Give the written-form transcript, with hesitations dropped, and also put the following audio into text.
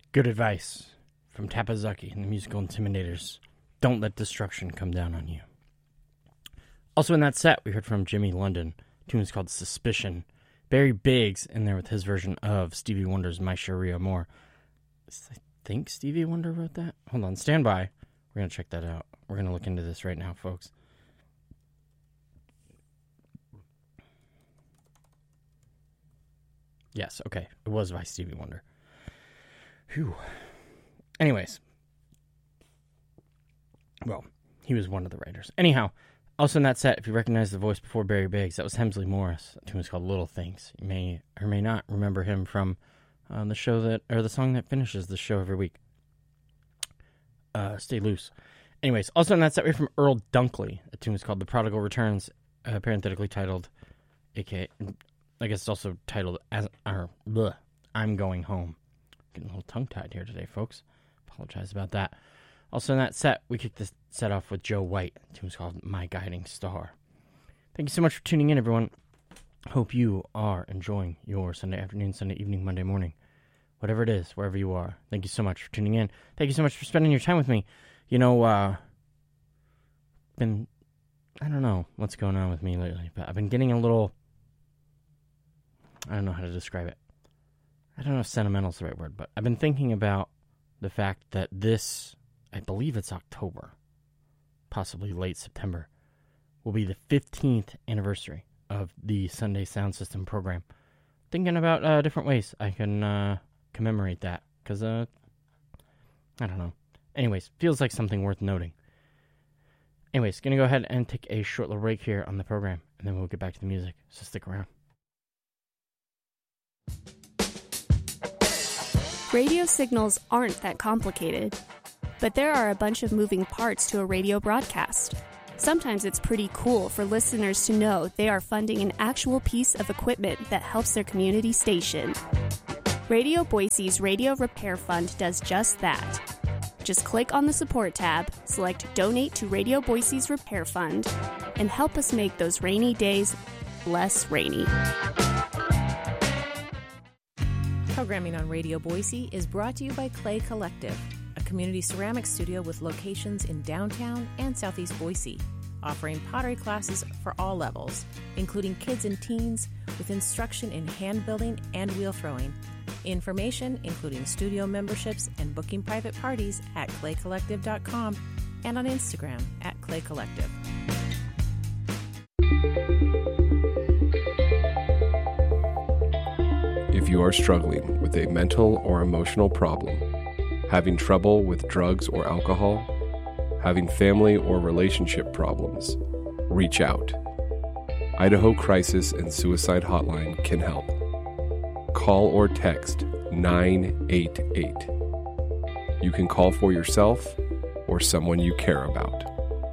Good advice from Tapazuki and the Musical Intimidators. Don't let destruction come down on you. Also in that set, we heard from Jimmy London. The tune is called Suspicion. Barry Biggs in there with his version of Stevie Wonder's My Sharia Moore. I think Stevie Wonder wrote that. Hold on, stand by. We're going to check that out. We're going to look into this right now, folks. Yes, okay. It was by Stevie Wonder. Whew. Anyways. Well, he was one of the writers. Anyhow, also in that set, if you recognize the voice before Barry Biggs, that was Hemsley Morris. The tune was called Little Things. You may or may not remember him from the show that, or the song that finishes the show every week. Stay Loose. Anyways, also in that set, we heard from Earl Dunkley. The tune was called The Prodigal Returns, parenthetically titled, aka, I guess it's also titled as I'm Going Home. Getting a little tongue-tied here today, folks. Apologize about that. Also in that set, we kicked this set off with Joe White. The tune was called My Guiding Star. Thank you so much for tuning in, everyone. Hope you are enjoying your Sunday afternoon, Sunday evening, Monday morning. Whatever it is, wherever you are. Thank you so much for tuning in. Thank you so much for spending your time with me. You know, I don't know what's going on with me lately, but I've been getting a little, I don't know how to describe it. I don't know if sentimental is the right word, but I've been thinking about the fact that this, I believe it's October, possibly late September, will be the 15th anniversary of the Sunday Sound System program. Thinking about different ways I can commemorate that, because, I don't know. Anyways, feels like something worth noting. Anyways, going to go ahead and take a short little break here on the program, and then we'll get back to the music, so stick around. Radio signals aren't that complicated, but there are a bunch of moving parts to a radio broadcast. Sometimes it's pretty cool for listeners to know they are funding an actual piece of equipment that helps their community station. Radio Boise's Radio Repair Fund does just that. Just click on the support tab, select Donate to Radio Boise's Repair Fund, and help us make those rainy days less rainy. Programming on Radio Boise is brought to you by Clay Collective, a community ceramics studio with locations in downtown and southeast Boise, offering pottery classes for all levels, including kids and teens, with instruction in hand building and wheel throwing. Information, including studio memberships and booking private parties, at claycollective.com and on Instagram at Clay Collective. If you are struggling with a mental or emotional problem, having trouble with drugs or alcohol, having family or relationship problems, reach out. Idaho Crisis and Suicide Hotline can help. Call or text 988. You can call for yourself or someone you care about.